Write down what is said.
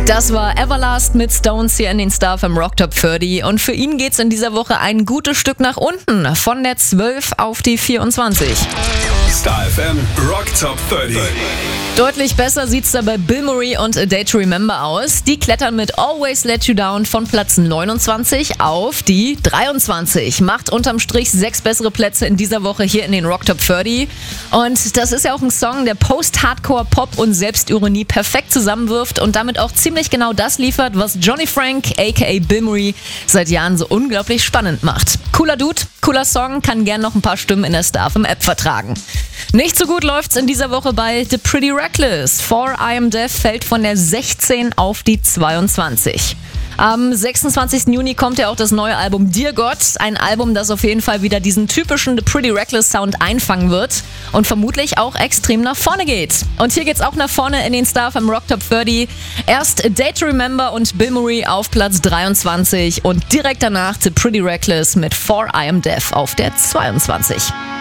Das war Everlast mit Stones hier in den Star FM Rock Top 30 und für ihn geht's in dieser Woche ein gutes Stück nach unten, von der 12 auf die 24. Star FM Rock Top 30. Deutlich besser sieht's da bei Bill Murray und A Day to Remember aus. Die klettern mit Always Let You Down von Platz 29 auf die 23. Macht unterm Strich 6 bessere Plätze in dieser Woche hier in den Rock Top 30. Und das ist ja auch ein Song, der Post-Hardcore, Pop und Selbstironie perfekt zusammenwirft und damit auch ziemlich genau das liefert, was Johnny Frank, aka Bill Murray, seit Jahren so unglaublich spannend macht. Cooler Dude, cooler Song, kann gern noch ein paar Stimmen in der Star FM App vertragen. Nicht so gut läuft's in dieser Woche bei The Pretty Reckless. For I Am Deaf fällt von der 16 auf die 22. Am 26. Juni kommt ja auch das neue Album Dear God. Ein Album, das auf jeden Fall wieder diesen typischen The Pretty Reckless Sound einfangen wird und vermutlich auch extrem nach vorne geht. Und hier geht's auch nach vorne in den Star FM Rock Top 30. Erst A Day to Remember und Bill Murray auf Platz 23 und direkt danach The Pretty Reckless mit For I Am Deaf auf der 22.